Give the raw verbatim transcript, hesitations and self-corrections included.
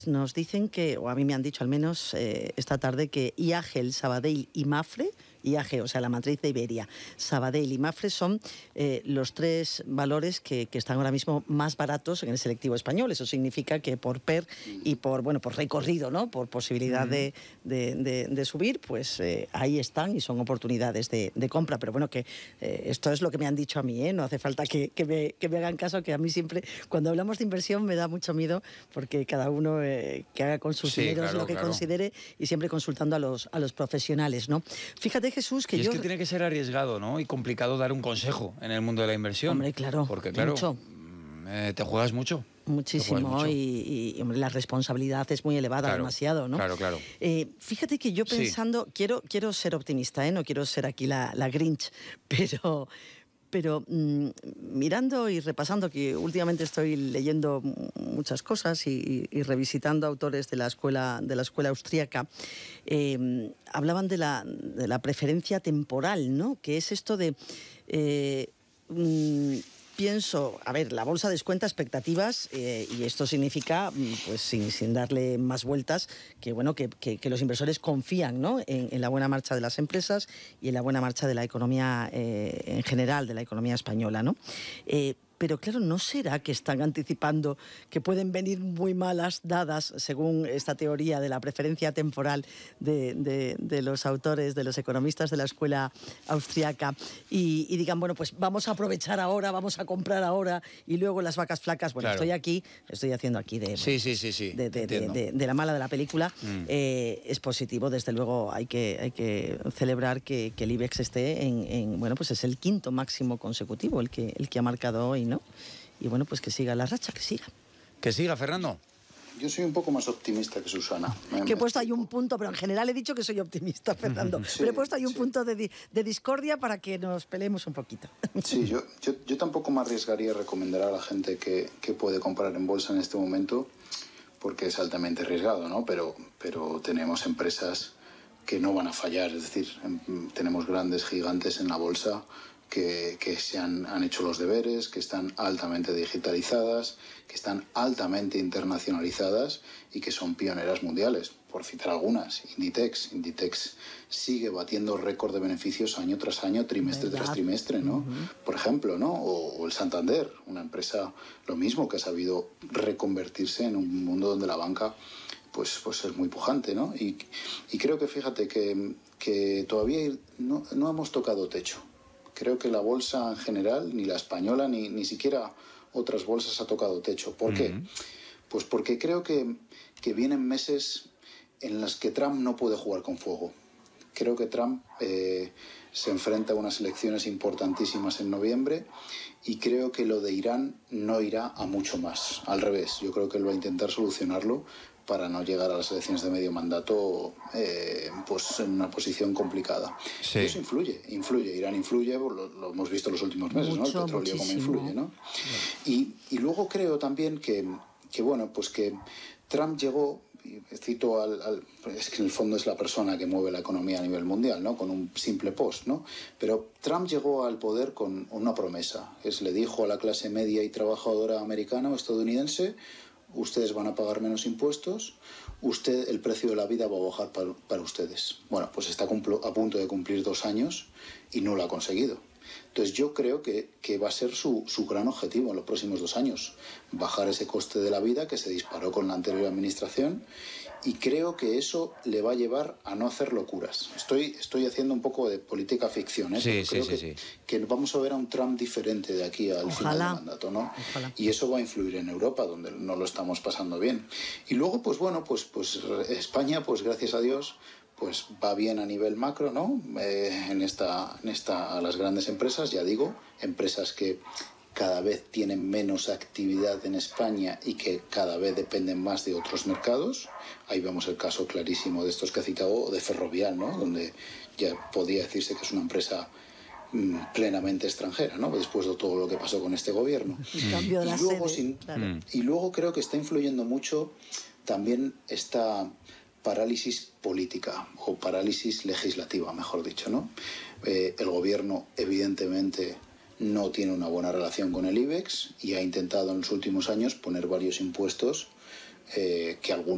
Nos dicen que, o a mí me han dicho al menos eh, esta tarde, que I A G, el Sabadell y Mafre, I A G, o sea, la matriz de Iberia, Sabadell y Mafre son eh, los tres valores que, que están ahora mismo más baratos en el selectivo español. Eso significa que por P E R y por, bueno, por recorrido, ¿no?, por posibilidad uh-huh. de, de, de, de subir, pues eh, ahí están y son oportunidades de, de compra. Pero bueno, que eh, esto es lo que me han dicho a mí, ¿eh? No hace falta que, que, me, que me hagan caso, que a mí siempre, cuando hablamos de inversión, me da mucho miedo, porque cada uno eh, que haga con sus sí, dineros claro, lo que claro. considere, y siempre consultando a los, a los profesionales, ¿no? Fíjate, Jesús, que y yo... es que tiene que ser arriesgado, ¿no?, y complicado dar un consejo en el mundo de la inversión. Hombre, claro, porque claro, mucho. Eh, te juegas mucho. Muchísimo, te juegas mucho. Y, y hombre, la responsabilidad es muy elevada, claro, demasiado, ¿no? Claro, claro. Eh, fíjate que yo pensando, sí. quiero, quiero ser optimista, ¿eh? No quiero ser aquí la, la Grinch, pero... Pero mmm, mirando y repasando, que últimamente estoy leyendo muchas cosas y, y revisitando autores de la escuela, de la escuela austríaca, eh, hablaban de la, de la preferencia temporal, ¿no? Que es esto de... Eh, mmm, pienso, a ver, la bolsa descuenta expectativas eh, y esto significa, pues sin, sin darle más vueltas, que bueno, que, que, que los inversores confían, ¿no?, en, en la buena marcha de las empresas y en la buena marcha de la economía eh, en general, de la economía española, ¿no? Eh, Pero claro, ¿no será que están anticipando que pueden venir muy malas dadas, según esta teoría de la preferencia temporal de, de, de los autores, de los economistas de la escuela austriaca, y, y digan, bueno, pues vamos a aprovechar ahora, vamos a comprar ahora, y luego las vacas flacas? Bueno, claro. estoy aquí, estoy haciendo aquí de, sí, sí, sí, sí. de, de, de, de, de la mala de la película. Mm. Eh, es positivo, desde luego hay que, hay que celebrar que, que el IBEX esté en, en, bueno, pues es el quinto máximo consecutivo, el que, el que ha marcado hoy, ¿no? Y bueno, pues que siga la racha, que siga. Que siga, Fernando. Yo soy un poco más optimista que Susana. Me, que he puesto ahí un punto, pero en general he dicho que soy optimista, Fernando. Sí, pero he puesto ahí un sí. punto de, de discordia para que nos peleemos un poquito. Sí, yo, yo, yo tampoco me arriesgaría a recomendar a la gente que, que puede comprar en bolsa en este momento, porque es altamente arriesgado, ¿no? Pero, pero tenemos empresas que no van a fallar, es decir, tenemos grandes gigantes en la bolsa que, que se han, han hecho los deberes, que están altamente digitalizadas, que están altamente internacionalizadas y que son pioneras mundiales. Por citar algunas, Inditex. Inditex sigue batiendo récord de beneficios año tras año, trimestre ¿verdad? Tras trimestre, ¿no? Uh-huh. Por ejemplo, ¿no? O, o el Santander, una empresa lo mismo, que ha sabido reconvertirse en un mundo donde la banca pues, pues es muy pujante, ¿no? Y, y creo que, fíjate, que, que todavía no, no hemos tocado techo. Creo que la bolsa en general, ni la española, ni, ni siquiera otras bolsas ha tocado techo. ¿Por qué? Uh-huh. Pues porque creo que, que vienen meses en los que Trump no puede jugar con fuego. Creo que Trump eh, se enfrenta a unas elecciones importantísimas en noviembre y creo que lo de Irán no irá a mucho más. Al revés, yo creo que él va a intentar solucionarlo para no llegar a las elecciones de medio mandato eh, pues en una posición complicada. Sí. Eso influye, influye. Irán influye, lo, lo hemos visto en los últimos meses, mucho, ¿no? El petróleo como influye, ¿no? Sí. Y, y luego creo también que, que, bueno, pues que Trump llegó, cito al, al... es que en el fondo es la persona que mueve la economía a nivel mundial, ¿no? Con un simple post, ¿no? Pero Trump llegó al poder con una promesa. Es, le dijo a la clase media y trabajadora americana o estadounidense: ustedes van a pagar menos impuestos, usted, el precio de la vida va a bajar para, para ustedes. Bueno, pues está a punto de cumplir dos años y no lo ha conseguido. Entonces yo creo que, que va a ser su, su gran objetivo en los próximos dos años, bajar ese coste de la vida que se disparó con la anterior administración, y creo que eso le va a llevar a no hacer locuras. Estoy, estoy haciendo un poco de política ficción, ¿eh? Sí, Pero sí, creo sí, que, sí. que vamos a ver a un Trump diferente de aquí al Ojalá. final del mandato, ¿no? Ojalá. Y eso va a influir en Europa, donde no lo estamos pasando bien. Y luego, pues bueno, pues, pues España, pues gracias a Dios, pues va bien a nivel macro, ¿no? Eh, en esta, en esta, a las grandes empresas, ya digo, empresas que cada vez tienen menos actividad en España y que cada vez dependen más de otros mercados. Ahí vemos el caso clarísimo de estos que he citado, de Ferrovial, ¿no? Donde ya podría decirse que es una empresa mmm, plenamente extranjera, ¿no? Después de todo lo que pasó con este gobierno. El cambio de la y, luego, sede, sin, claro. y luego creo que está influyendo mucho también esta parálisis política o parálisis legislativa, mejor dicho, ¿no? Eh, el gobierno evidentemente no tiene una buena relación con el IBEX y ha intentado en los últimos años poner varios impuestos eh, que algunos